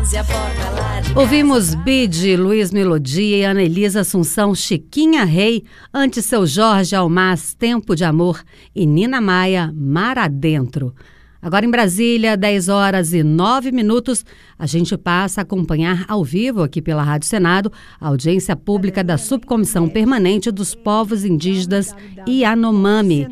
Ouvimos Bide, Luiz Melodia e Ana Elisa Assunção, Chiquinha Rei, antes Seu Jorge Almaz, Tempo de Amor e Nina Maia, Mar Adentro. Agora em Brasília, 10h09, a gente passa a acompanhar ao vivo aqui pela Rádio Senado a audiência pública da Subcomissão Permanente dos Povos Indígenas Yanomami.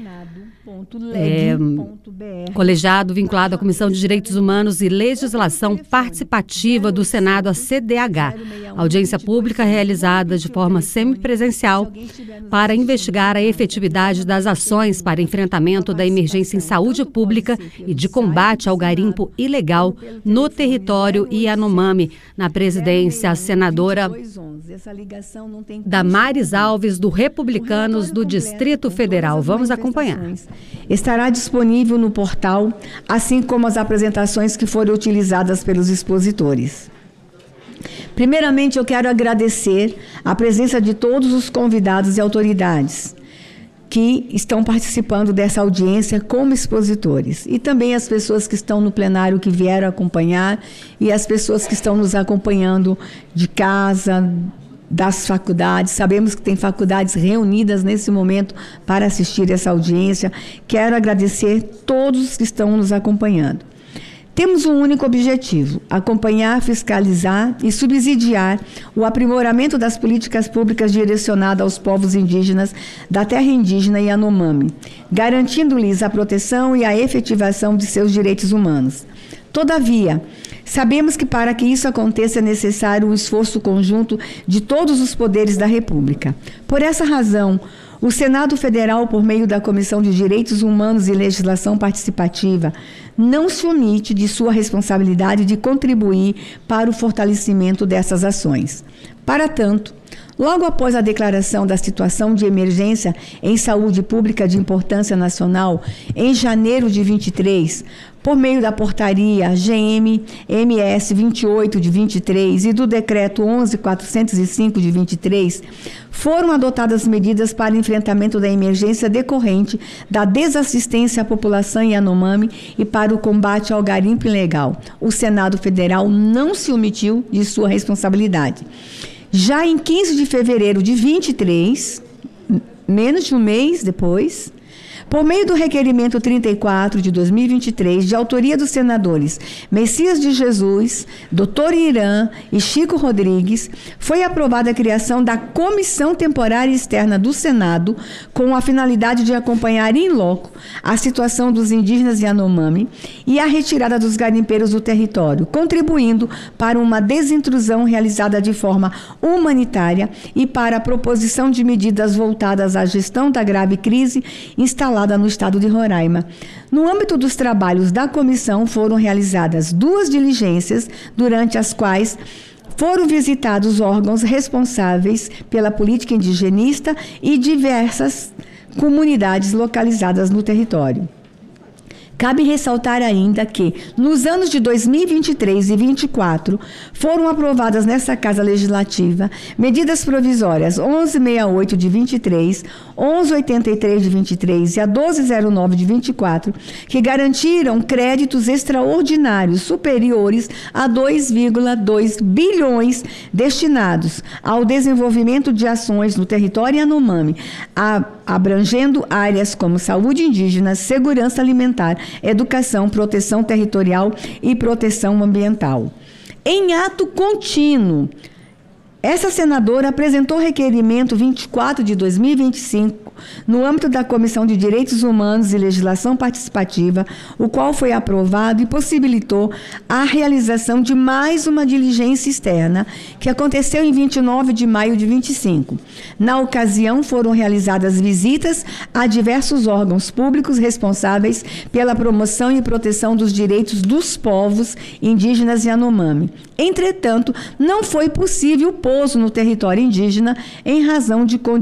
Colegiado vinculado à Comissão de Direitos Humanos e Legislação Participativa do Senado, a CDH. Audiência pública realizada de forma semipresencial para investigar a efetividade das ações para enfrentamento da emergência em saúde pública e de combate ao garimpo ilegal no território Yanomami. Na presidência, a senadora Damares Alves, do Republicanos do Distrito Federal. Vamos acompanhar. Estará disponível no portal, assim como as apresentações que foram utilizadas pelos expositores. Primeiramente, eu quero agradecer a presença de todos os convidados e autoridades que estão participando dessa audiência como expositores, e também as pessoas que estão no plenário que vieram acompanhar e as pessoas que estão nos acompanhando de casa, das faculdades. Sabemos que tem faculdades reunidas nesse momento para assistir essa audiência. Quero agradecer todos que estão nos acompanhando. Temos um único objetivo: acompanhar, fiscalizar e subsidiar o aprimoramento das políticas públicas direcionadas aos povos indígenas da terra indígena Yanomami, garantindo-lhes a proteção e a efetivação de seus direitos humanos. Todavia, sabemos que para que isso aconteça é necessário um esforço conjunto de todos os poderes da República. Por essa razão, o Senado Federal, por meio da Comissão de Direitos Humanos e Legislação Participativa, não se omite de sua responsabilidade de contribuir para o fortalecimento dessas ações. Para tanto, logo após a declaração da situação de emergência em saúde pública de importância nacional, em janeiro de 23, por meio da portaria GM-MS 28 de 23 e do decreto 11.405 de 23, foram adotadas medidas para enfrentamento da emergência decorrente da desassistência à população Yanomami e para o combate ao garimpo ilegal. O Senado Federal não se omitiu de sua responsabilidade. Já em 15 de fevereiro de 23, menos de um mês depois, por meio do requerimento 34 de 2023, de autoria dos senadores Messias de Jesus, Dr. Irã e Chico Rodrigues, foi aprovada a criação da Comissão Temporária Externa do Senado, com a finalidade de acompanhar in loco a situação dos indígenas Yanomami e a retirada dos garimpeiros do território, contribuindo para uma desintrusão realizada de forma humanitária e para a proposição de medidas voltadas à gestão da grave crise instalada no estado de Roraima. No âmbito dos trabalhos da comissão, foram realizadas 2 diligências, durante as quais foram visitados órgãos responsáveis pela política indigenista e diversas comunidades localizadas no território. Cabe ressaltar ainda que, nos anos de 2023 e 2024, foram aprovadas nessa Casa Legislativa medidas provisórias 1168 de 23, 1183 de 23 e a 1209 de 24, que garantiram créditos extraordinários superiores a 2,2 bilhões destinados ao desenvolvimento de ações no território Yanomami, abrangendo áreas como saúde indígena, segurança alimentar, educação, proteção territorial e proteção ambiental. Em ato contínuo, essa senadora apresentou requerimento 24 de 2025 no âmbito da Comissão de Direitos Humanos e Legislação Participativa, o qual foi aprovado e possibilitou a realização de mais uma diligência externa, que aconteceu em 29 de maio de 25. Na ocasião, foram realizadas visitas a diversos órgãos públicos responsáveis pela promoção e proteção dos direitos dos povos indígenas Yanomami. Entretanto, não foi possível pouso no território indígena em razão de condições